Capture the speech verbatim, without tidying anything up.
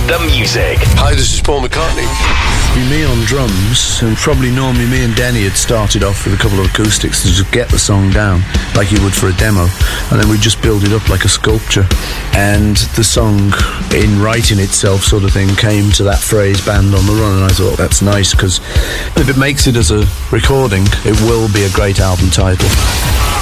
the music. Hi, this is Paul McCartney. Me on drums, and probably normally me and Denny had started off with a couple of acoustics to just get the song down like you would for a demo, and then we just build it up like a sculpture. And the song, in writing itself sort of thing, came to that phrase, Band on the Run, and I thought that's nice, because if it makes it as a recording, it will be a great album title.